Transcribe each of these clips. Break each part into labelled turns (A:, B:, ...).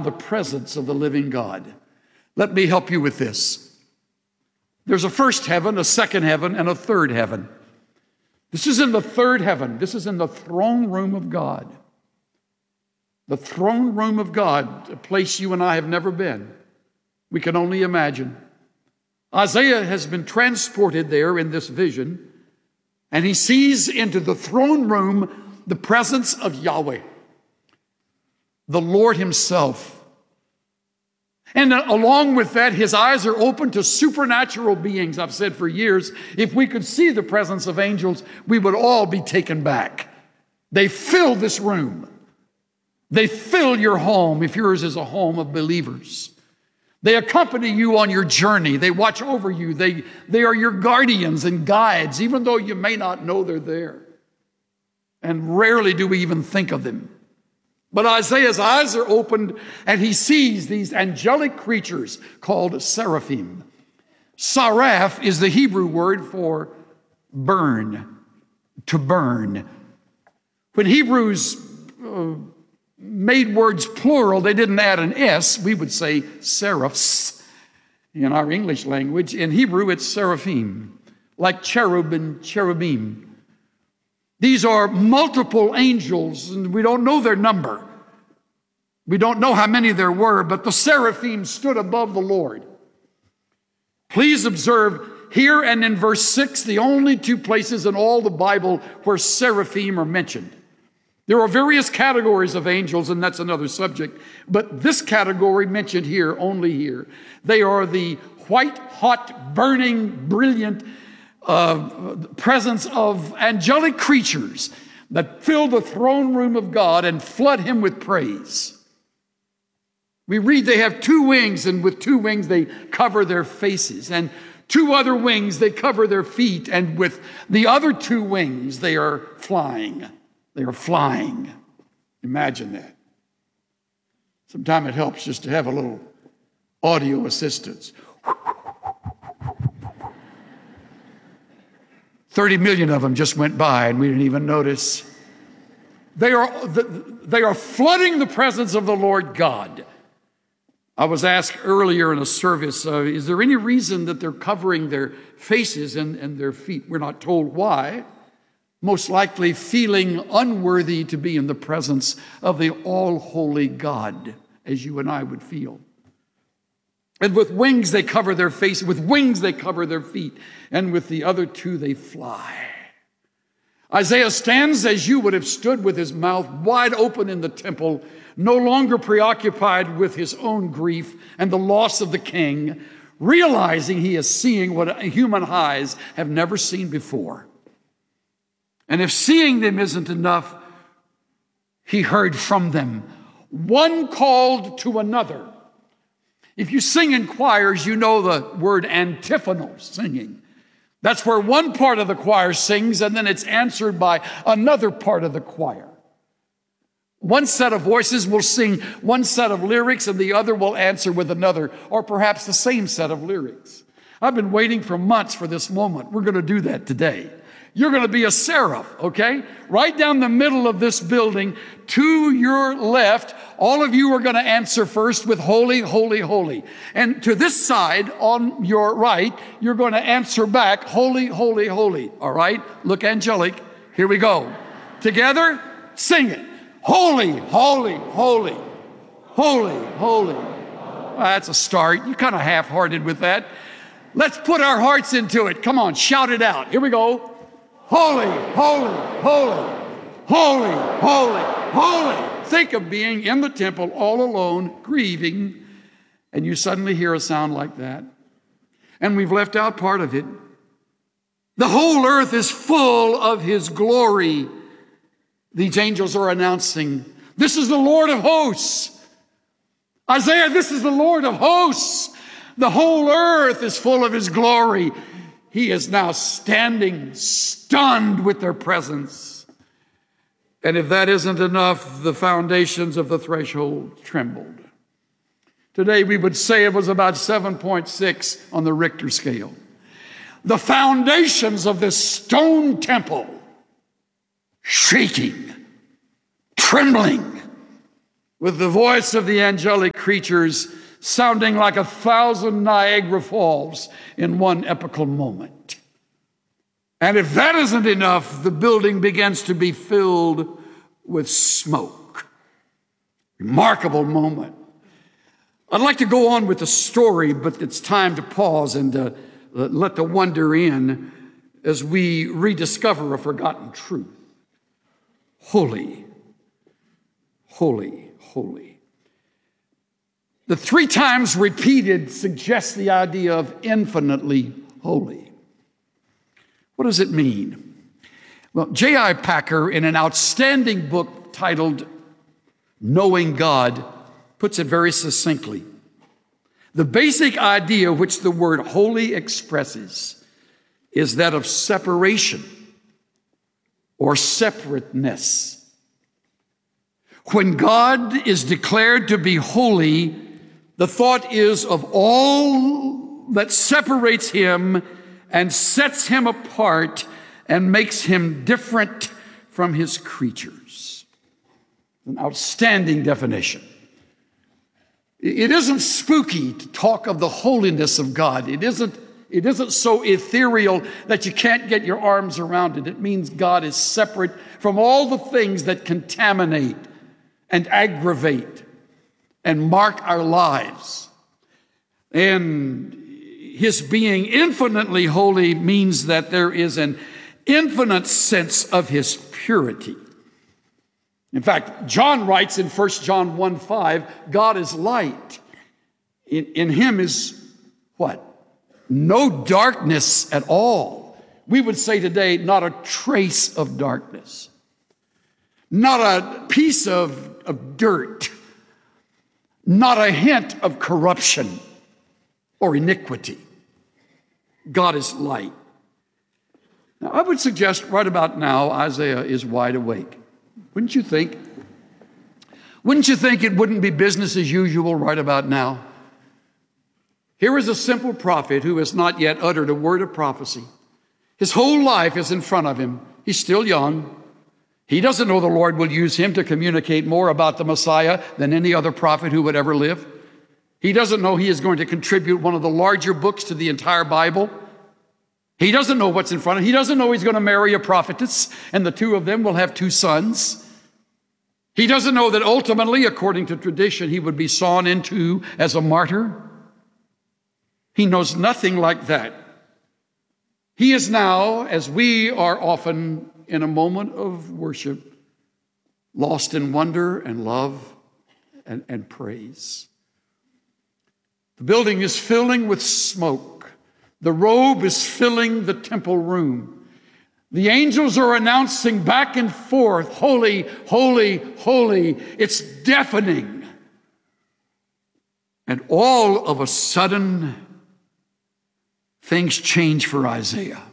A: around the presence of the living God. Let me help you with this. There's a first heaven, a second heaven, and a third heaven. This is in the third heaven. This is in the throne room of God. The throne room of God, a place you and I have never been. We can only imagine. Isaiah has been transported there in this vision, and he sees into the throne room the presence of Yahweh, the Lord himself. And along with that, his eyes are open to supernatural beings. I've said for years, if we could see the presence of angels, we would all be taken back. They fill this room. They fill your home if yours is a home of believers. They accompany you on your journey. They watch over you. They are your guardians and guides, even though you may not know they're there. And rarely do we even think of them. But Isaiah's eyes are opened and he sees these angelic creatures called seraphim. Saraph is the Hebrew word for burn, to burn. When Hebrews made words plural, they didn't add an S. We would say seraphs in our English language. In Hebrew, it's seraphim, like cherub and cherubim. These are multiple angels, and we don't know their number. We don't know how many there were, but the seraphim stood above the Lord. Please observe here and in verse 6, the only two places in all the Bible where seraphim are mentioned. There are various categories of angels, and that's another subject, but this category mentioned here, only here. They are the white, hot, burning, brilliant presence of angelic creatures that fill the throne room of God and flood him with praise. We read they have two wings, and with two wings they cover their faces, and two other wings they cover their feet, and with the other two wings they are flying. They are flying. Imagine that. Sometimes it helps just to have a little audio assistance. 30 million of them just went by and we didn't even notice. They are flooding the presence of the Lord God. I was asked earlier in a service, is there any reason that they're covering their faces and their feet? We're not told why. Most likely feeling unworthy to be in the presence of the all-holy God, as you and I would feel. And with wings they cover their face, with wings they cover their feet, and with the other two they fly. Isaiah stands as you would have stood, with his mouth wide open in the temple, no longer preoccupied with his own grief and the loss of the king, realizing he is seeing what human eyes have never seen before. And if seeing them isn't enough, he heard from them. One called to another. If you sing in choirs, you know the word antiphonal singing. That's where one part of the choir sings and then it's answered by another part of the choir. One set of voices will sing one set of lyrics and the other will answer with another, or perhaps the same set of lyrics. I've been waiting for months for this moment. We're going to do that today. You're going to be a seraph, okay? Right down the middle of this building, to your left, all of you are going to answer first with holy, holy, holy. And to this side, on your right, you're going to answer back, holy, holy, holy. All right? Look angelic. Here we go. Together, sing it. Holy, holy, holy, holy, holy. Well, that's a start. You're kind of half-hearted with that. Let's put our hearts into it. Come on, shout it out. Here we go. Holy, holy, holy, holy, holy, holy. Think of being in the temple all alone, grieving, and you suddenly hear a sound like that. And we've left out part of it. The whole earth is full of his glory. These angels are announcing, this is the Lord of hosts. Isaiah, this is the Lord of hosts. The whole earth is full of his glory. He is now standing stunned with their presence. And if that isn't enough, the foundations of the threshold trembled. Today we would say it was about 7.6 on the Richter scale. The foundations of this stone temple shaking, trembling, with the voice of the angelic creatures sounding like 1,000 Niagara Falls in one epical moment. And if that isn't enough, the building begins to be filled with smoke. Remarkable moment. I'd like to go on with the story, but it's time to pause and let the wonder in as we rediscover a forgotten truth. Holy, holy, holy. The 3 times repeated suggests the idea of infinitely holy. What does it mean? Well, J.I. Packer, in an outstanding book titled Knowing God, puts it very succinctly. The basic idea which the word holy expresses is that of separation or separateness. When God is declared to be holy, the thought is of all that separates him and sets him apart and makes him different from his creatures. An outstanding definition. It isn't spooky to talk of the holiness of God. It isn't so ethereal that you can't get your arms around it. It means God is separate from all the things that contaminate and aggravate and mark our lives. And his being infinitely holy means that there is an infinite sense of his purity. In fact, John writes in 1 John 1:5, God is light. In him is what? No darkness at all. We would say today, not a trace of darkness. Not a piece of dirt. Not a hint of corruption or iniquity. God is light. Now, I would suggest right about now, Isaiah is wide awake. Wouldn't you think? Wouldn't you think it wouldn't be business as usual right about now? Here is a simple prophet who has not yet uttered a word of prophecy. His whole life is in front of him. He's still young. He doesn't know the Lord will use him to communicate more about the Messiah than any other prophet who would ever live. He doesn't know he is going to contribute one of the larger books to the entire Bible. He doesn't know what's in front of him. He doesn't know he's going to marry a prophetess, and the 2 of them will have 2 sons. He doesn't know that ultimately, according to tradition, he would be sawn in 2 as a martyr. He knows nothing like that. He is now, as we are often in a moment of worship, lost in wonder and love and praise. The building is filling with smoke. The robe is filling the temple room. The angels are announcing back and forth, holy, holy, holy. It's deafening. And all of a sudden, things change for Isaiah.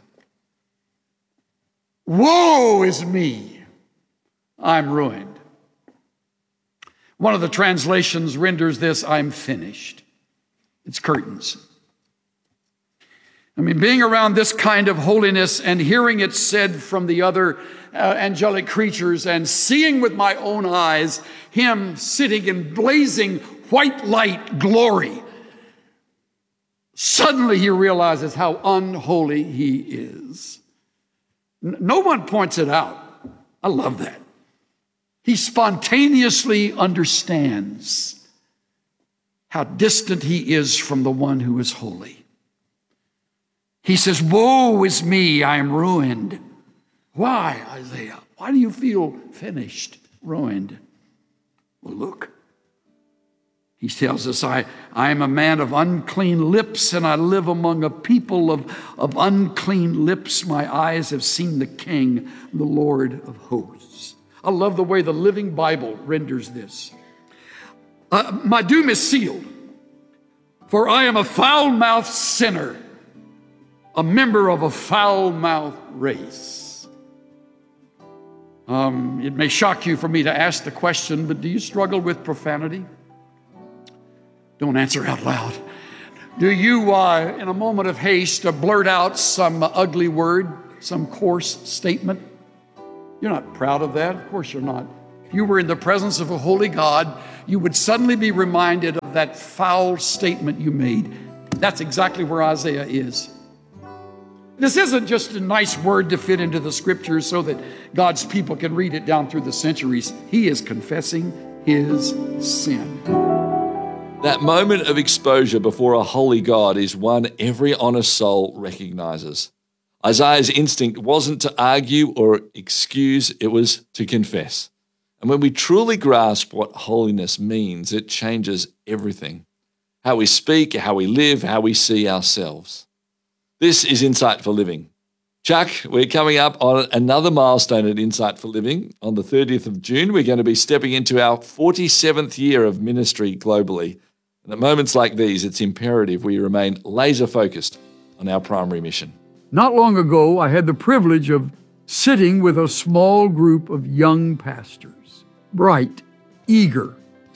A: Woe is me, I'm ruined. One of the translations renders this, I'm finished. It's curtains. I mean, being around this kind of holiness and hearing it said from the other angelic creatures and seeing with my own eyes him sitting in blazing white light glory, suddenly he realizes how unholy he is. No one points it out. I love that. He spontaneously understands how distant he is from the one who is holy. He says, woe is me, I am ruined. Why, Isaiah? Why do you feel finished, ruined? Well, look. He tells us, I am a man of unclean lips, and I live among a people of unclean lips. My eyes have seen the King, the Lord of hosts. I love the way the Living Bible renders this. My doom is sealed, for I am a foul-mouthed sinner, a member of a foul-mouthed race. It may shock you for me to ask the question, but do you struggle with profanity? Don't answer out loud. Do you, in a moment of haste, blurt out some ugly word, some coarse statement? You're not proud of that. Of course you're not. if you were in the presence of a holy God, you would suddenly be reminded of that foul statement you made. That's exactly where Isaiah is. This isn't just a nice word to fit into the scriptures so that God's people can read it down through the centuries. He is confessing his sin.
B: That moment of exposure before a holy God is one every honest soul recognizes. Isaiah's instinct wasn't to argue or excuse, it was to confess. And when we truly grasp what holiness means, it changes everything. How we speak, how we live, how we see ourselves. This is Insight for Living. Chuck, we're coming up on another milestone at Insight for Living. On the 30th of June, we're going to be stepping into our 47th year of ministry globally. And at moments like these, it's imperative we remain laser focused on our primary mission.
A: Not long ago, I had the privilege of sitting with a small group of young pastors, bright, eager,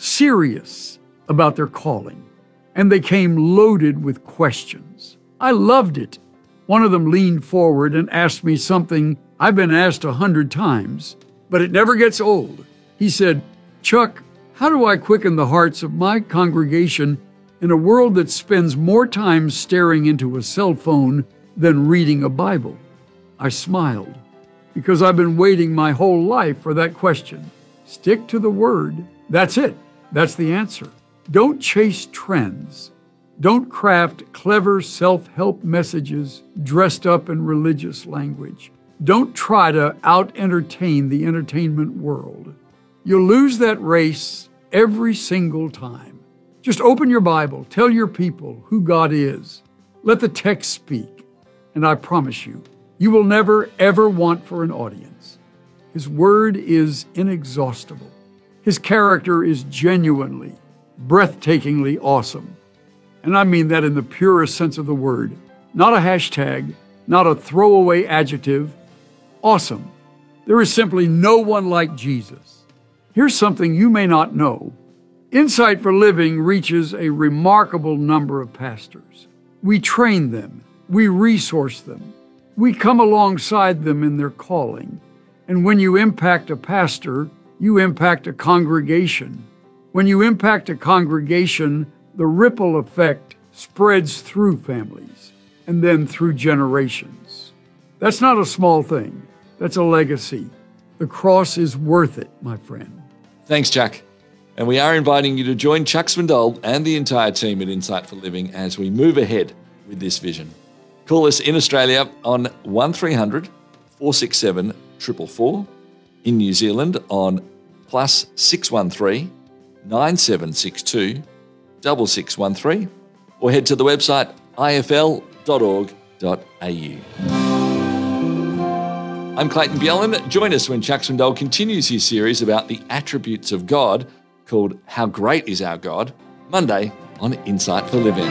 A: serious about their calling. And they came loaded with questions. I loved it. One of them leaned forward and asked me something I've been asked 100 times, but it never gets old. He said, "Chuck, how do I quicken the hearts of my congregation in a world that spends more time staring into a cell phone than reading a Bible?" I smiled because I've been waiting my whole life for that question. Stick to the word. That's it. That's the answer. Don't chase trends. Don't craft clever self-help messages dressed up in religious language. Don't try to out-entertain the entertainment world. You'll lose that race every single time. Just open your Bible, tell your people who God is. Let the text speak, and I promise you, you will never, ever want for an audience. His word is inexhaustible. His character is genuinely, breathtakingly awesome. And I mean that in the purest sense of the word. Not a hashtag, not a throwaway adjective. Awesome. There is simply no one like Jesus. Here's something you may not know. Insight for Living reaches a remarkable number of pastors. We train them. We resource them. We come alongside them in their calling. And when you impact a pastor, you impact a congregation. When you impact a congregation, the ripple effect spreads through families and then through generations. That's not a small thing. That's a legacy. The cross is worth it, my friend.
B: Thanks, Chuck. And we are inviting you to join Chuck Swindoll and the entire team at Insight for Living as we move ahead with this vision. Call us in Australia on 1300 467 444, in New Zealand on +613 9762 6613, or head to the website ifl.org.au. I'm Clayton Bjelland. Join us when Chuck Swindoll continues his series about the attributes of God called How Great Is Our God, Monday on Insight for Living.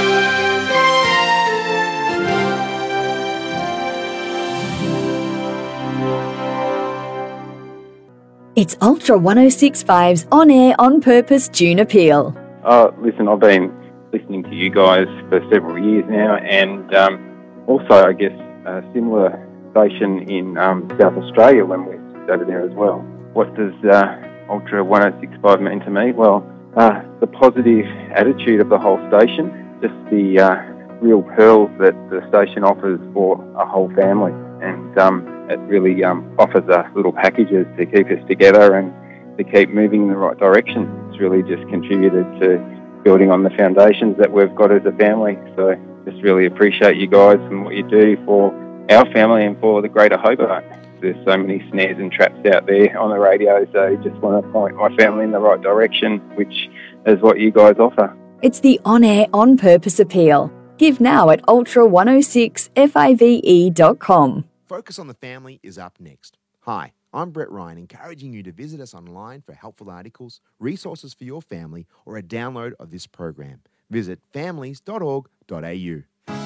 C: It's Ultra 106.5's On Air, On Purpose June Appeal.
D: Listen, I've been listening to you guys for several years now, and also, I guess, a similar station in South Australia when we over there as well. What does Ultra 106.5 mean to me? Well, the positive attitude of the whole station, just the real pearls that the station offers for a whole family, and it really offers us little packages to keep us together and to keep moving in the right direction. It's really just contributed to building on the foundations that we've got as a family. So just really appreciate you guys and what you do for our family and for the greater Hobart. There's so many snares and traps out there on the radio, so just want to point my family in the right direction, which is what you guys offer.
C: It's the On Air, On Purpose appeal. Give now at ultra106five.com.
E: Focus on the Family is up next. Hi, I'm Brett Ryan, encouraging you to visit us online for helpful articles, resources for your family, or a download of this program. Visit families.org.au.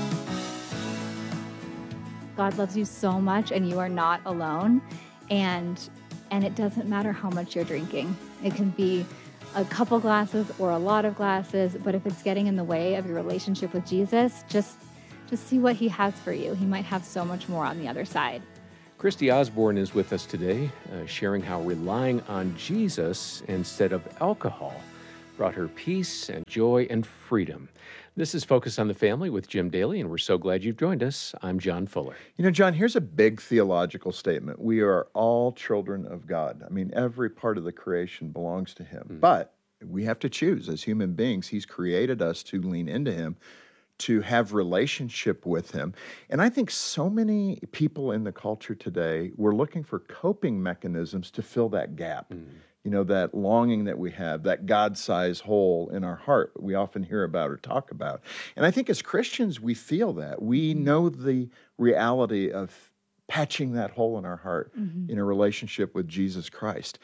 F: God loves you so much and you are not alone. And it doesn't matter how much you're drinking. It can be a couple glasses or a lot of glasses, but if it's getting in the way of your relationship with Jesus, just see what he has for you. He might have so much more on the other side.
G: Christy Osborne is with us today, sharing how relying on Jesus instead of alcohol brought her peace and joy and freedom. This is Focus on the Family with Jim Daly, and we're so glad you've joined us. I'm John Fuller.
H: You know, John, here's a big theological statement. We are all children of God. I mean, every part of the creation belongs to Him. But we have to choose as human beings. He's created us to lean into Him, to have relationship with Him. And I think so many people in the culture today, we're looking for coping mechanisms to fill that gap. You know, that longing that we have, that God-sized hole in our heart we often hear about or talk about. And I think as Christians, we feel that. We know the reality of patching that hole in our heart in a relationship with Jesus Christ.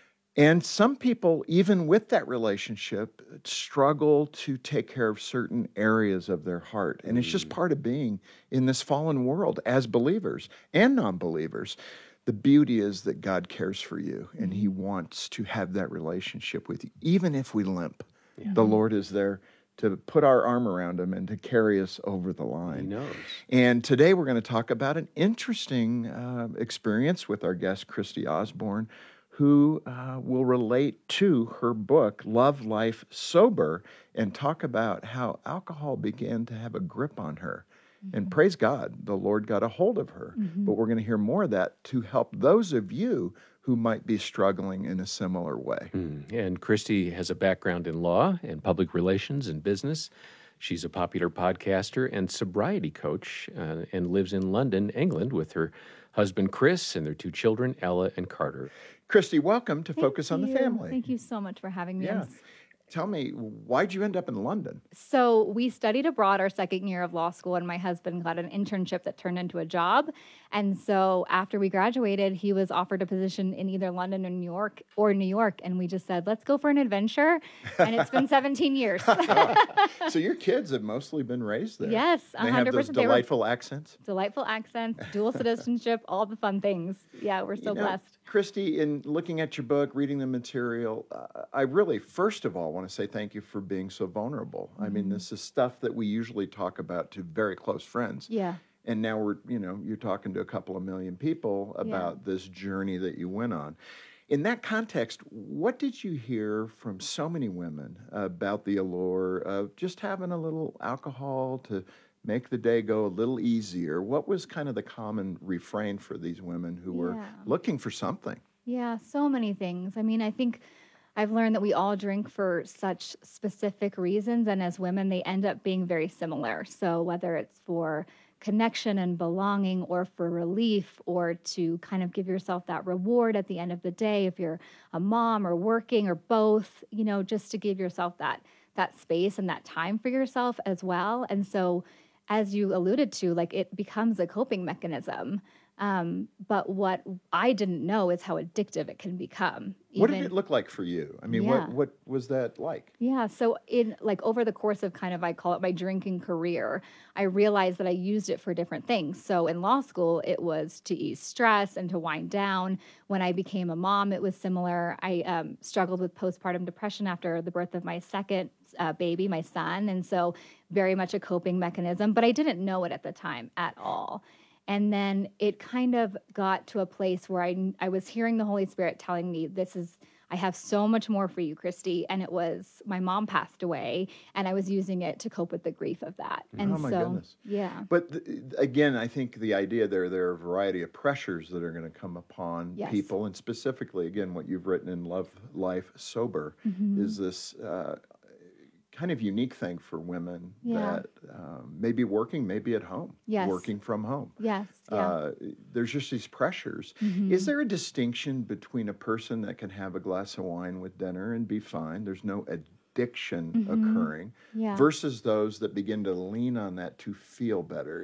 H: And some people, even with that relationship, struggle to take care of certain areas of their heart. And it's just part of being in this fallen world as believers and non-believers. The beauty is that God cares for you, and He wants to have that relationship with you. Even if we limp, the Lord is there to put our arm around Him and to carry us over the line.
G: He knows.
H: And today we're going to talk about an interesting experience with our guest, Christy Osborne, who will relate to her book, Love Life Sober, and talk about how alcohol began to have a grip on her. And praise God, the Lord got a hold of her. But we're going to hear more of that to help those of you who might be struggling in a similar way.
G: And Christy has a background in law and public relations and business. She's a popular podcaster and sobriety coach and lives in London, England, with her husband, Chris, and their two children, Ella and Carter.
H: Christy, welcome to Focus on the Family.
F: Thank you so much for having me.
H: Yeah. Tell me, why'd you end up in London?
F: So we studied abroad our second year of law school, and my husband got an internship that turned into a job. And so after we graduated, he was offered a position in either London or New York. And we just said, let's go for an adventure. And it's been 17 years.
H: So your kids have mostly been raised there.
F: Yes, 100%.
H: They have those delightful accents.
F: Delightful accents, dual citizenship, all the fun things. Yeah, we're so blessed.
H: Christy, in looking at your book, reading the material, I really, first of all, want to say thank you for being so vulnerable. I mean, this is stuff that we usually talk about to very close friends.
F: Yeah.
H: And now you're talking to a couple of million people about this journey that you went on. In that context, what did you hear from so many women about the allure of just having a little alcohol to make the day go a little easier? What was kind of the common refrain for these women who were looking for something?
F: Yeah, so many things. I mean, I think I've learned that we all drink for such specific reasons, and as women, they end up being very similar. So whether it's for connection and belonging or for relief or to kind of give yourself that reward at the end of the day, if you're a mom or working or both, just to give yourself that space and that time for yourself as well. And so as you alluded to, like it becomes a coping mechanism. But what I didn't know is how addictive it can become.
H: What did it look like for you? I mean, what was that like?
F: Yeah. So over the course of kind of, I call it my drinking career, I realized that I used it for different things. So in law school, it was to ease stress and to wind down. When I became a mom, it was similar. I struggled with postpartum depression after the birth of my second baby, my son. And so very much a coping mechanism, but I didn't know it at the time at all. And then it kind of got to a place where I was hearing the Holy Spirit telling me, I have so much more for you, Christy. And it was, my mom passed away, and I was using it to cope with the grief of that. And
H: oh, my goodness.
F: Yeah.
H: But again, I think the idea there are a variety of pressures that are going to come upon people. And specifically, again, what you've written in Love Life Sober is this kind of unique thing for women that may be working, maybe at home, working from home.
F: Yes.
H: There's just these pressures. Is there a distinction between a person that can have a glass of wine with dinner and be fine? There's no addiction occurring versus those that begin to lean on that to feel better.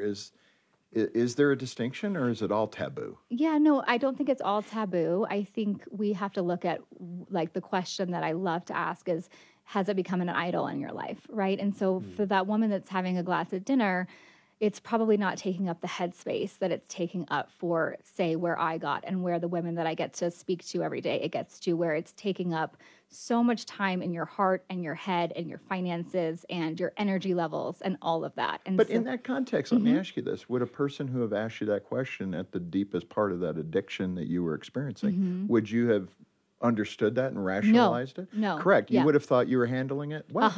H: Is there a distinction, or is it all taboo?
F: Yeah, no, I don't think it's all taboo. I think we have to look at, like, the question that I love to ask is, has it become an idol in your life, right? And so for that woman that's having a glass at dinner, it's probably not taking up the headspace that it's taking up for, say, where I got and where the women that I get to speak to every day, it gets to where it's taking up so much time in your heart and your head and your finances and your energy levels and all of that. And
H: But
F: so,
H: in that context, let me ask you this. Would a person who have asked you that question at the deepest part of that addiction that you were experiencing, would you have understood that and rationalized it?
F: no,
H: Correct. You
F: yeah.
H: would have thought you were handling it well.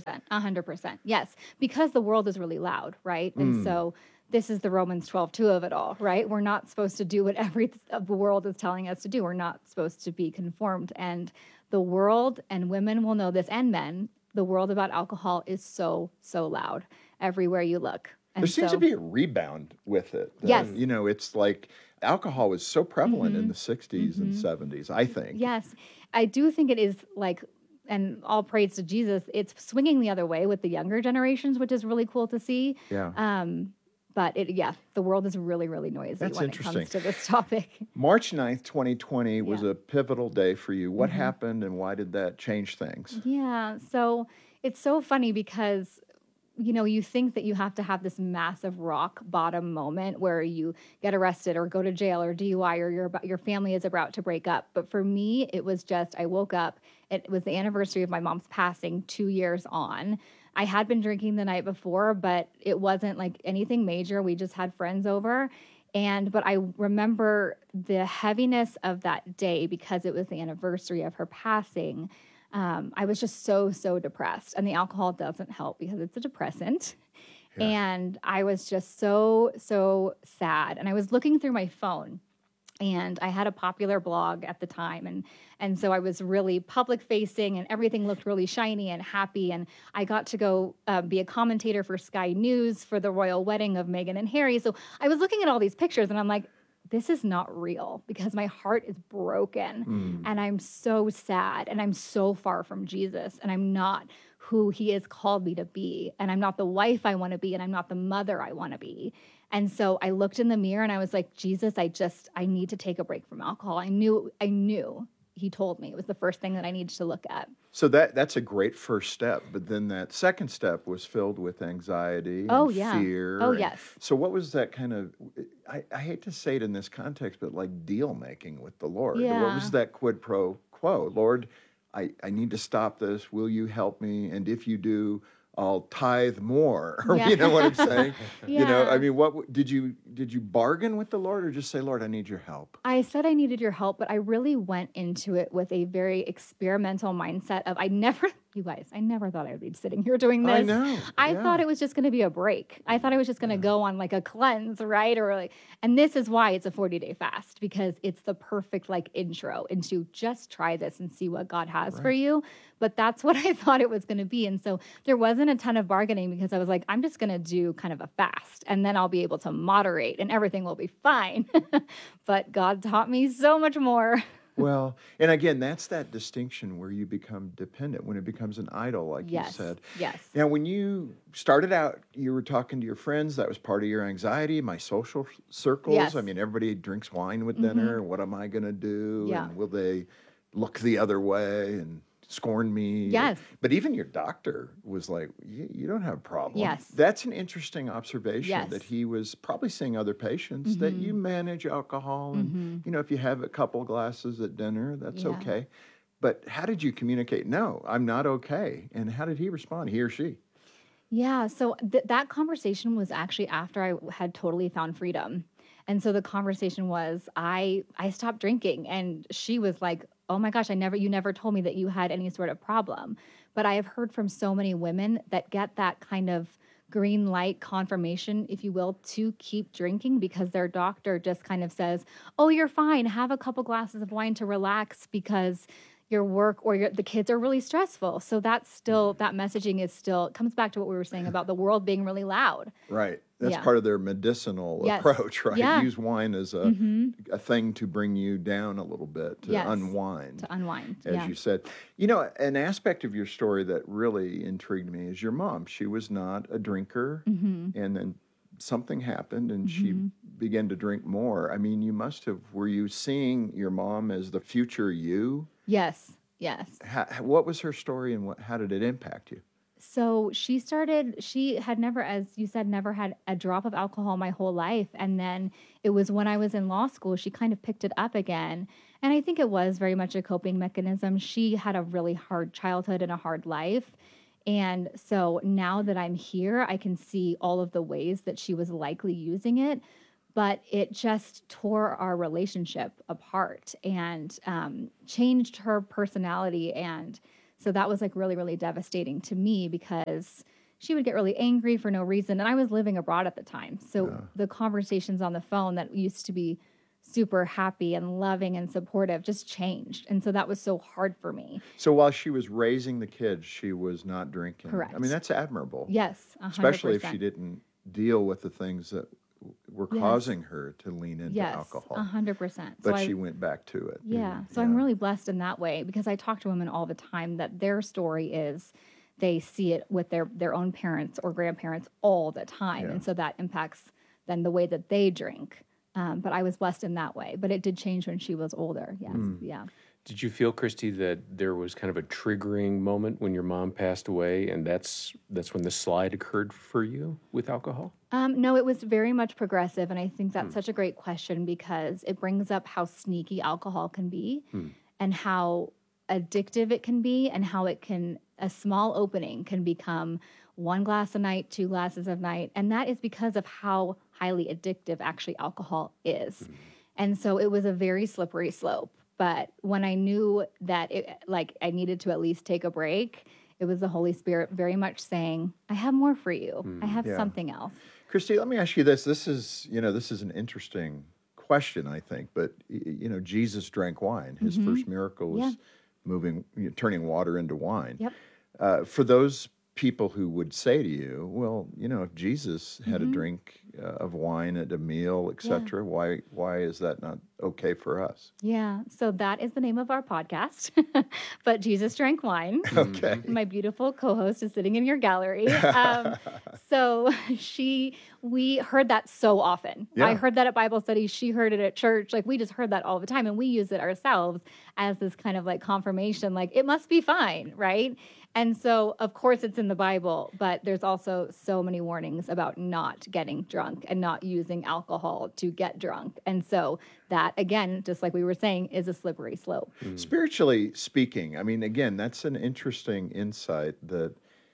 F: 100%. Yes. Because the world is really loud, right? And so this is the Romans 12:2 of it all, right? We're not supposed to do what the world is telling us to do. We're not supposed to be conformed. And the world, and women will know this, and men, the world about alcohol is so, so loud everywhere you look. And
H: There seems to be a rebound with it.
F: Yes.
H: You know, it's like alcohol was so prevalent in the 60s and 70s, I think.
F: Yes, I do think it is like, and all praise to Jesus, it's swinging the other way with the younger generations, which is really cool to see.
H: Yeah.
F: But the world is really, really noisy
H: That's
F: when
H: interesting.
F: it comes to this topic.
H: March 9th, 2020 was
F: Yeah.
H: a pivotal day for you. What happened and why did that change things?
F: Yeah, so it's so funny because you think that you have to have this massive rock bottom moment where you get arrested or go to jail or DUI or your family is about to break up. But for me, it was just, I woke up, it was the anniversary of my mom's passing 2 years on. I had been drinking the night before, but it wasn't like anything major. We just had friends over. But I remember the heaviness of that day because it was the anniversary of her passing. I was just so, so depressed. And the alcohol doesn't help because it's a depressant. Yeah. And I was just so, so sad. And I was looking through my phone. And I had a popular blog at the time. And so I was really public facing and everything looked really shiny and happy. And I got to go be a commentator for Sky News for the royal wedding of Meghan and Harry. So I was looking at all these pictures and I'm like, this is not real because my heart is broken and I'm so sad and I'm so far from Jesus and I'm not who he has called me to be and I'm not the wife I want to be and I'm not the mother I want to be. And so I looked in the mirror and I was like, Jesus, I need to take a break from alcohol. I knew he told me it was the first thing that I needed to look at.
H: So that's a great first step, but then that second step was filled with anxiety and fear.
F: Oh, yes.
H: So what was that kind of, I hate to say it in this context, but like deal making with the Lord.
F: Yeah.
H: What was that quid pro quo? Lord, I need to stop this. Will you help me? And if you do, I'll tithe more.
F: Yeah.
H: You know what I'm saying?
F: Yeah.
H: You know, I mean, what did you bargain with the Lord or just say, Lord, I need your help?
F: I said I needed your help, but I really went into it with a very experimental mindset of I never thought I would be sitting here doing this.
H: I know.
F: I thought it was just going to be a break. I thought I was just going to go on like a cleanse, right? And this is why it's a 40-day fast because it's the perfect like intro into just try this and see what God has for you. But that's what I thought it was going to be. And so there wasn't a ton of bargaining because I was like, I'm just going to do kind of a fast and then I'll be able to moderate and everything will be fine. But God taught me so much more.
H: Well, and again, that's that distinction where you become dependent, when it becomes an idol, like you said.
F: Yes.
H: Now, when you started out, you were talking to your friends. That was part of your anxiety, my social circles.
F: Yes.
H: I mean, everybody drinks wine with dinner. What am I going to do?
F: Yeah.
H: And will they look the other way and scorn me?
F: Yes.
H: But even your doctor was like, you don't have a problem.
F: Yes.
H: That's an interesting observation
F: Yes.
H: that he was probably seeing other patients that you manage alcohol and, you know, if you have a couple glasses at dinner, that's okay. But how did you communicate? No, I'm not okay. And how did he respond, he or she?
F: Yeah, so that conversation was actually after I had totally found freedom. And so the conversation was, I stopped drinking and she was like, oh my gosh, you never told me that you had any sort of problem. But I have heard from so many women that get that kind of green light confirmation, if you will, to keep drinking because their doctor just kind of says, oh, you're fine. Have a couple glasses of wine to relax because your work or the kids are really stressful. So that's still, that messaging is still, it comes back to what we were saying about the world being really loud.
H: Right. That's part of their medicinal approach, right?
F: Yeah.
H: Use wine as a thing to bring you down a little bit, to unwind.
F: To unwind,
H: as you said. You know, an aspect of your story that really intrigued me is your mom. She was not a drinker, and then something happened and she began to drink more. I mean, were you seeing your mom as the future you?
F: Yes.
H: What was her story and how did it impact you?
F: So she had never, as you said, never had a drop of alcohol my whole life. And then it was when I was in law school, she kind of picked it up again. And I think it was very much a coping mechanism. She had a really hard childhood and a hard life. And so now that I'm here, I can see all of the ways that she was likely using it, but it just tore our relationship apart and changed her personality. And so that was like really, really devastating to me because she would get really angry for no reason. And I was living abroad at the time. So the conversations on the phone that used to be super happy and loving and supportive just changed. And so that was so hard for me.
H: So while she was raising the kids, she was not drinking.
F: Correct.
H: I mean, that's admirable.
F: Yes, 100%.
H: Especially if she didn't deal with the things that were
F: Yes.
H: causing her to lean into
F: Yes,
H: alcohol.
F: 100%.
H: But she went back to it.
F: Yeah. So I'm really blessed in that way because I talk to women all the time that their story is they see it with their own parents or grandparents all the time.
H: Yeah.
F: And so that impacts then the way that they drink. But I was blessed in that way. But it did change when she was older. Yes. Yeah.
G: Did you feel, Christy, that there was kind of a triggering moment when your mom passed away, and that's when the slide occurred for you with alcohol?
F: No, it was very much progressive. And I think that's such a great question because it brings up how sneaky alcohol can be and how addictive it can be and how a small opening can become 1 glass a night, 2 glasses a night. And that is because of how highly addictive actually alcohol is. And so it was a very slippery slope. But when I knew that I needed to at least take a break, it was the Holy Spirit very much saying, I have more for you. I have something else.
H: Christy, let me ask you this. This is an interesting question, I think. But, Jesus drank wine. His first miracle was turning water into wine.
F: Yep.
H: For those people who would say to you, well, if Jesus had a drink of wine at a meal, etc., why is that not okay for us?
F: Yeah. So that is the name of our podcast. But Jesus drank wine.
H: Okay.
F: My beautiful co-host is sitting in your gallery. So we heard that so often.
H: Yeah.
F: I heard that at Bible study. She heard it at church. Like we just heard that all the time. And we use it ourselves as this kind of like confirmation, like it must be fine, right? And so, of course, it's in the Bible, but there's also so many warnings about not getting drunk and not using alcohol to get drunk. And so that, again, just like we were saying, is a slippery slope.
H: Spiritually speaking, I mean, again, that's an interesting insight that,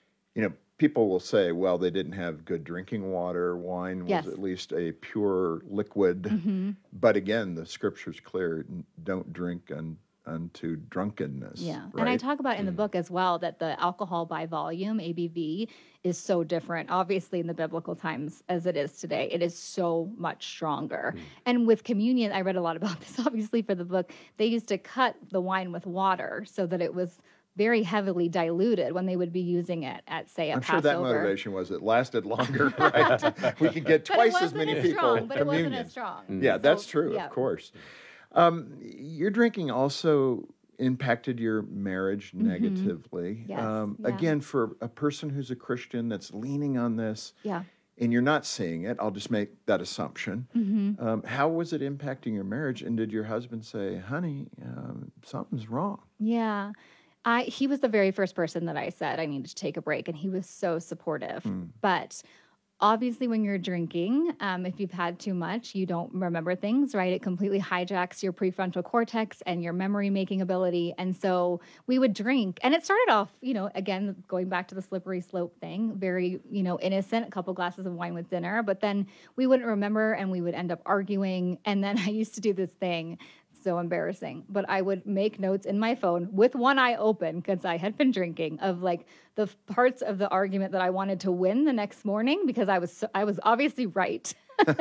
H: people will say, well, they didn't have good drinking water. Wine was at least a pure liquid. But again, the scripture's clear, don't drink unto drunkenness.
F: Yeah.
H: Right?
F: And I talk about in the book as well that the alcohol by volume, ABV, is so different, obviously, in the biblical times as it is today. It is so much stronger. And with communion, I read a lot about this, obviously, for the book. They used to cut the wine with water so that it was very heavily diluted when they would be using it at, say, a
H: I'm
F: Passover.
H: sure that motivation was it lasted longer, right? We could get twice as many people.
F: Strong, but it wasn't as strong.
H: Yeah, that's
F: So,
H: true,
F: yeah.
H: of course. Your drinking also impacted your marriage negatively.
F: Yes, yeah.
H: Again, for a person who's a Christian that's leaning on this,
F: Yeah.
H: and you're not seeing it, I'll just make that assumption. How was it impacting your marriage? And did your husband say, honey, something's wrong?
F: Yeah. He was the very first person that I said I needed to take a break, and he was so supportive. But obviously, when you're drinking, if you've had too much, you don't remember things, right? It completely hijacks your prefrontal cortex and your memory-making ability. And so we would drink. And it started off, again, going back to the slippery slope thing, very, innocent, a couple glasses of wine with dinner. But then we wouldn't remember, and we would end up arguing. And then I used to do this thing, so embarrassing, but I would make notes in my phone with one eye open because I had been drinking of like the parts of the argument that I wanted to win the next morning because I was obviously right.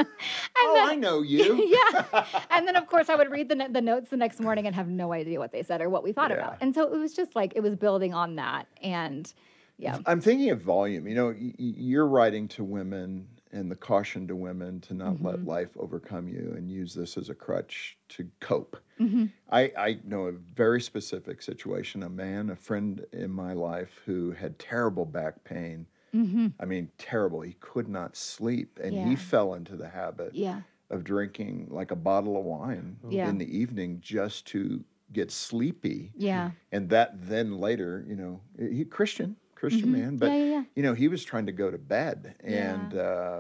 H: I know you.
F: Yeah. And then, of course, I would read the notes the next morning and have no idea what they said or what we thought about. And so it was just like it was building on that. And yeah.
H: I'm thinking of volume. You're writing to women and the caution to women to not let life overcome you and use this as a crutch to cope. I know a very specific situation, a friend in my life who had terrible back pain. I mean, terrible. He could not sleep, and he fell into the habit of drinking like a bottle of wine in the evening just to get sleepy.
F: Yeah.
H: And that then later, he Christian Christian man, but
F: Yeah.
H: he was trying to go to bed, and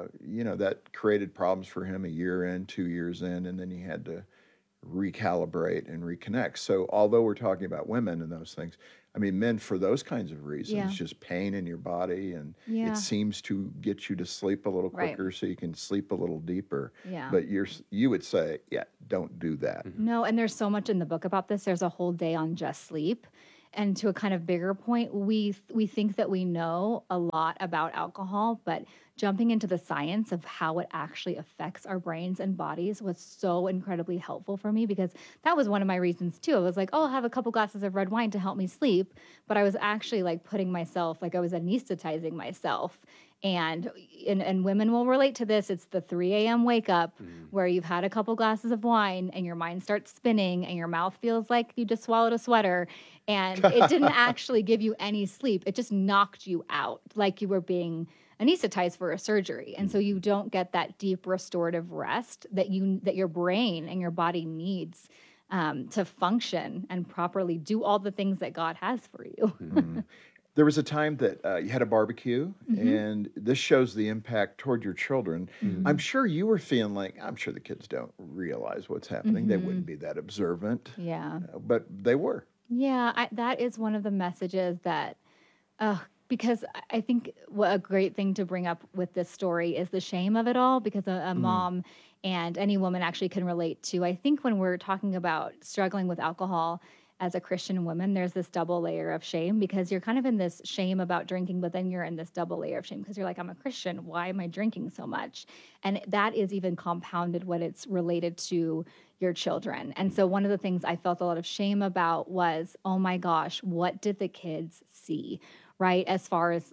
H: that created problems for him a year in, 2 years in, and then he had to recalibrate and reconnect. So although we're talking about women and those things, I mean, men for those kinds of reasons,
F: Yeah.
H: just pain in your body, and
F: Yeah.
H: it seems to get you to sleep a little
F: Right.
H: quicker so you can sleep a little deeper.
F: Yeah.
H: But you would say, yeah, don't do that.
F: No, and there's so much in the book about this. There's a whole day on just sleep. And to a kind of bigger point, we think that we know a lot about alcohol, but jumping into the science of how it actually affects our brains and bodies was so incredibly helpful for me, because that was one of my reasons too. I was like, oh, I'll have a couple glasses of red wine to help me sleep, but I was actually like putting myself, like I was anesthetizing myself. And women will relate to this. It's the 3 a.m. wake up where you've had a couple glasses of wine and your mind starts spinning and your mouth feels like you just swallowed a sweater, and it didn't actually give you any sleep. It just knocked you out like you were being anesthetized for a surgery. And so you don't get that deep restorative rest that your brain and your body needs to function and properly do all the things that God has for you.
H: There was a time that you had a barbecue, and this shows the impact toward your children. I'm sure you were feeling like, I'm sure the kids don't realize what's happening. They wouldn't be that observant.
F: Yeah.
H: But they were.
F: Yeah, that is one of the messages that, because I think what a great thing to bring up with this story is the shame of it all, because a mom and any woman actually can relate to. I think when we're talking about struggling with alcohol as a Christian woman, there's this double layer of shame, because you're kind of in this shame about drinking, but then you're in this double layer of shame because you're like, I'm a Christian. Why am I drinking so much? And that is even compounded when it's related to your children. And so one of the things I felt a lot of shame about was, oh my gosh, what did the kids see, right? As far as,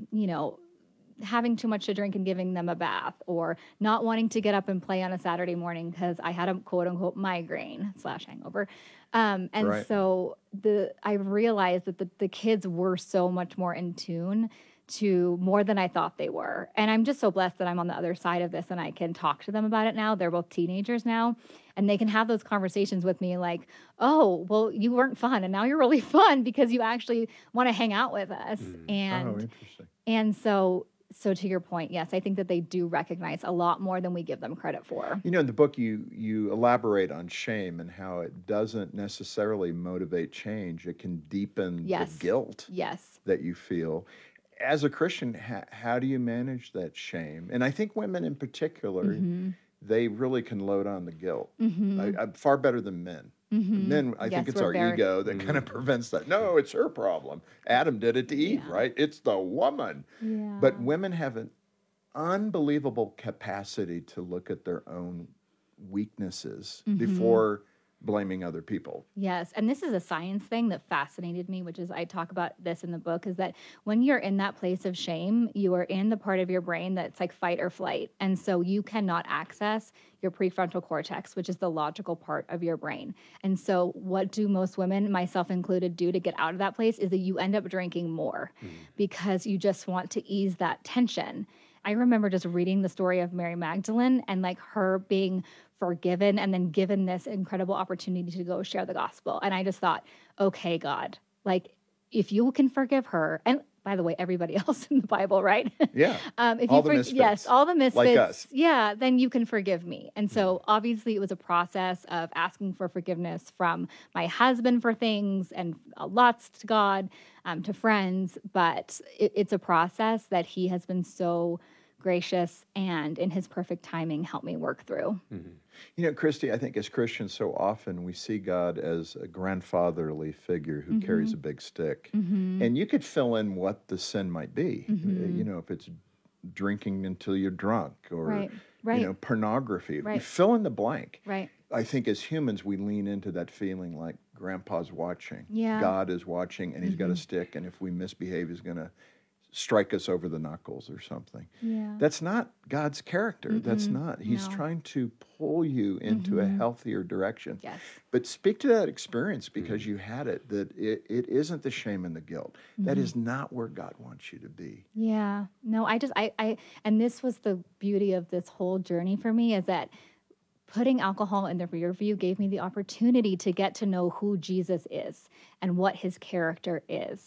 F: having too much to drink and giving them a bath, or not wanting to get up and play on a Saturday morning because I had a quote unquote migraine / hangover.
H: Right.
F: So I realized that the kids were so much more in tune to more than I thought they were. And I'm just so blessed that I'm on the other side of this and I can talk to them about it now. They're both teenagers now, and they can have those conversations with me like, oh, well, you weren't fun and now you're really fun because you actually want to hang out with us.
H: Interesting.
F: And so to your point, yes, I think that they do recognize a lot more than we give them credit for.
H: In the book, you elaborate on shame and how it doesn't necessarily motivate change. It can deepen the guilt that you feel. As a Christian, how do you manage that shame? And I think women in particular, they really can load on the guilt. Far better than men. Men, I think it's our ego that kind of prevents that. No, it's her problem. Adam did it to Eve, right? It's the woman.
F: Yeah.
H: But women have an unbelievable capacity to look at their own weaknesses before blaming other people.
F: Yes. And this is a science thing that fascinated me, which is, I talk about this in the book, is that when you're in that place of shame, you are in the part of your brain that's like fight or flight. And so you cannot access your prefrontal cortex, which is the logical part of your brain. And so what do most women, myself included, do to get out of that place is that you end up drinking more because you just want to ease that tension. I remember just reading the story of Mary Magdalene and like her being forgiven and then given this incredible opportunity to go share the gospel. And I just thought, okay, God, like if you can forgive her, and by the way, everybody else in the Bible, right?
H: Yeah.
F: If
H: all
F: you
H: the misfits.
F: Yes, all the misfits.
H: Like us.
F: Yeah, then you can forgive me. And so obviously it was a process of asking for forgiveness from my husband for things and lots to God, to friends. But it's a process that he has been so gracious and in his perfect timing helped me work through.
H: Christy, I think as Christians, so often we see God as a grandfatherly figure who carries a big stick. And you could fill in what the sin might be. If it's drinking until you're drunk or, pornography.
F: Right.
H: You fill in the blank.
F: Right.
H: I think as humans, we lean into that feeling like grandpa's watching.
F: Yeah.
H: God is watching and he's got a stick. And if we misbehave, he's going to strike us over the knuckles or something.
F: Yeah.
H: That's not God's character. That's not. He's trying to pull you into a healthier direction.
F: Yes.
H: But speak to that experience because you had it, that it isn't the shame and the guilt. That is not where God wants you to be.
F: Yeah. No, I and this was the beauty of this whole journey for me, is that putting alcohol in the rear view gave me the opportunity to get to know who Jesus is and what his character is.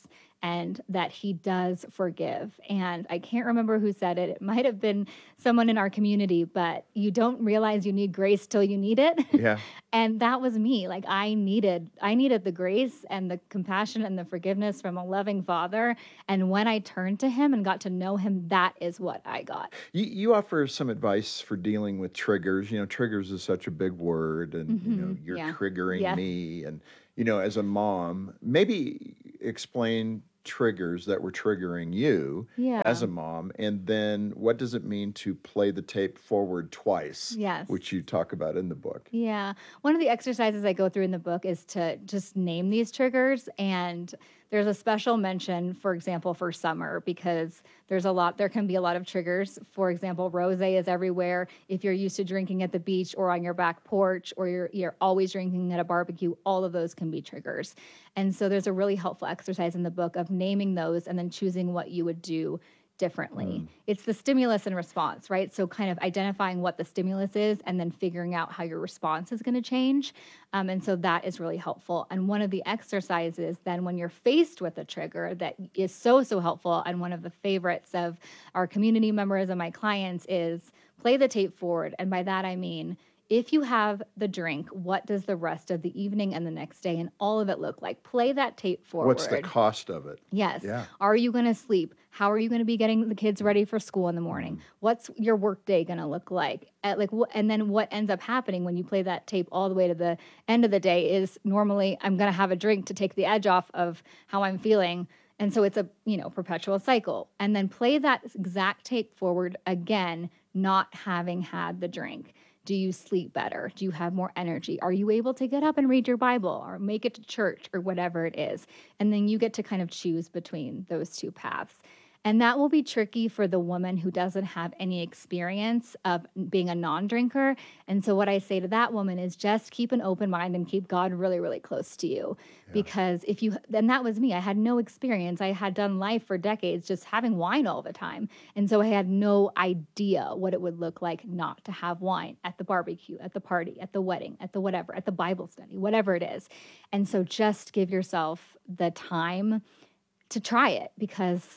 F: and that he does forgive. And I can't remember who said it. It might have been someone in our community, but you don't realize you need grace till you need it.
H: Yeah.
F: And that was me. Like I needed the grace and the compassion and the forgiveness from a loving Father. And when I turned to him and got to know him, that is what I got.
H: You offer some advice for dealing with triggers. Triggers is such a big word, and you're triggering me. And as a mom, maybe explain triggers that were triggering you as a mom, and then what does it mean to play the tape forward twice?
F: Yes.
H: Which you talk about in the book.
F: Yeah. One of the exercises I go through in the book is to just name these triggers, and there's a special mention, for example, for summer, because there can be a lot of triggers. For example, rosé is everywhere. If you're used to drinking at the beach or on your back porch, or you're always drinking at a barbecue, all of those can be triggers. And so there's a really helpful exercise in the book of naming those and then choosing what you would do differently. It's the stimulus and response, right? So kind of identifying what the stimulus is and then figuring out how your response is going to change. And so that is really helpful. And one of the exercises then when you're faced with a trigger that is so helpful, and one of the favorites of our community members and my clients is play the tape forward. And by that I mean, if you have the drink, what does the rest of the evening and the next day and all of it look like? Play that tape forward.
H: What's the cost of it?
F: Yes.
H: Yeah.
F: Are you going to sleep? How are you going to be getting the kids ready for school in the morning? What's your work day going to look like? And then what ends up happening when you play that tape all the way to the end of the day is normally I'm going to have a drink to take the edge off of how I'm feeling. And so it's a, perpetual cycle. And then play that exact tape forward again, not having had the drink. Do you sleep better? Do you have more energy? Are you able to get up and read your Bible or make it to church or whatever it is? And then you get to kind of choose between those two paths. And that will be tricky for the woman who doesn't have any experience of being a non-drinker. And so what I say to that woman is just keep an open mind and keep God really, really close to you. Yeah. Because and that was me. I had no experience. I had done life for decades just having wine all the time. And so I had no idea what it would look like not to have wine at the barbecue, at the party, at the wedding, at the whatever, at the Bible study, whatever it is. And so just give yourself the time to try it, because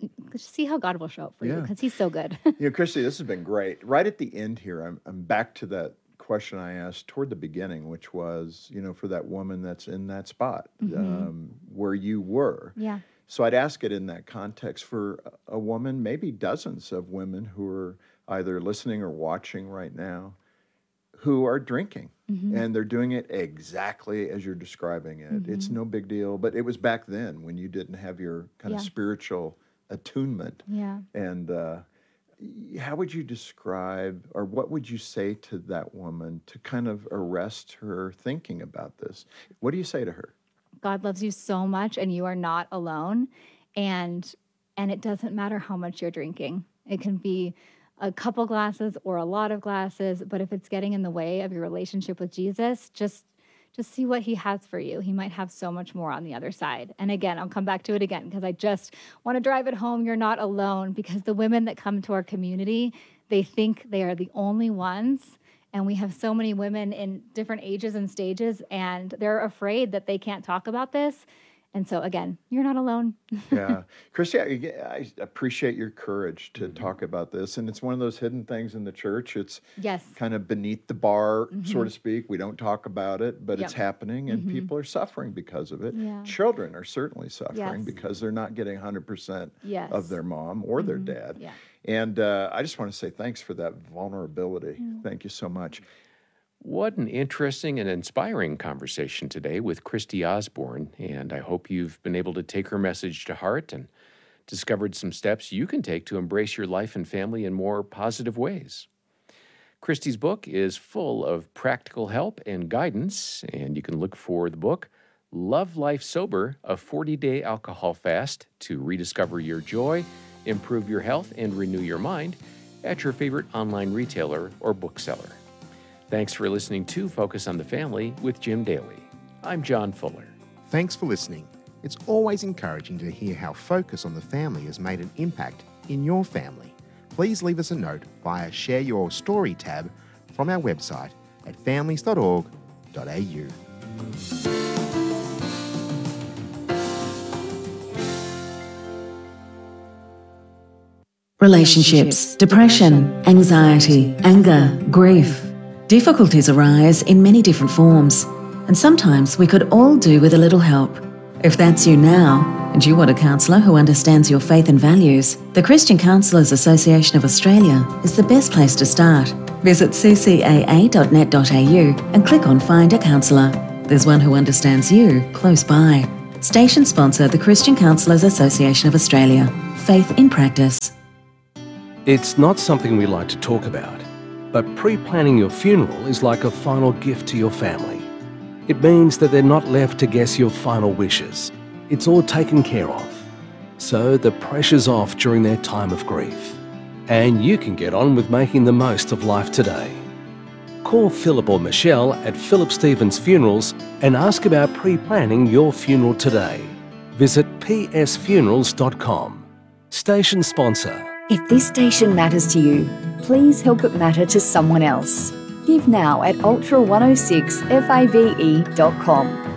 F: see how God will show up for you, because he's so good.
H: Christy, this has been great. Right at the end here, I'm back to that question I asked toward the beginning, which was, for that woman that's in that spot where you were.
F: Yeah.
H: So I'd ask it in that context for a woman, maybe dozens of women who are either listening or watching right now, who are drinking. And they're doing it exactly as you're describing it. It's no big deal, but it was back then when you didn't have your kind of spiritual attunement.
F: Yeah.
H: And how would you describe, or what would you say to that woman to kind of arrest her thinking about this? What do you say to her?
F: God loves you so much, and you are not alone. And it doesn't matter how much you're drinking. It can be a couple glasses or a lot of glasses, but if it's getting in the way of your relationship with Jesus, just see what he has for you. He might have so much more on the other side. And again, I'll come back to it again because I just want to drive it home. You're not alone, because the women that come to our community, they think they are the only ones. And we have so many women in different ages and stages, and they're afraid that they can't talk about this. And so, again, you're not alone.
H: Yeah. Christy, I appreciate your courage to talk about this. And it's one of those hidden things in the church. It's kind of beneath the bar, so to speak. We don't talk about it, but it's happening, and people are suffering because of it.
F: Yeah.
H: Children are certainly suffering because they're not getting 100% of their mom or their dad.
F: Yeah.
H: And I just want to say thanks for that vulnerability. Thank you so much.
G: What an interesting and inspiring conversation today with Christy Osborne, and I hope you've been able to take her message to heart and discovered some steps you can take to embrace your life and family in more positive ways. Christy's book is full of practical help and guidance, and you can look for the book, Love Life Sober, a 40-day alcohol fast to rediscover your joy, improve your health, and renew your mind at your favorite online retailer or bookseller. Thanks for listening to Focus on the Family with Jim Daly. I'm John Fuller.
E: Thanks for listening. It's always encouraging to hear how Focus on the Family has made an impact in your family. Please leave us a note via Share Your Story tab from our website at families.org.au.
I: Relationships, depression, anxiety, anger, grief. Difficulties arise in many different forms, and sometimes we could all do with a little help. If that's you now, and you want a counsellor who understands your faith and values, the Christian Counsellors Association of Australia is the best place to start. Visit ccaa.net.au and click on Find a Counsellor. There's one who understands you close by. Station sponsor, the Christian Counsellors Association of Australia. Faith in practice.
J: It's not something we like to talk about, but pre-planning your funeral is like a final gift to your family. It means that they're not left to guess your final wishes. It's all taken care of. So the pressure's off during their time of grief. And you can get on with making the most of life today. Call Philip or Michelle at Philip Stevens Funerals and ask about pre-planning your funeral today. Visit psfunerals.com. Station sponsor.
C: If this station matters to you, please help it matter to someone else. Give now at ultra106fave.com.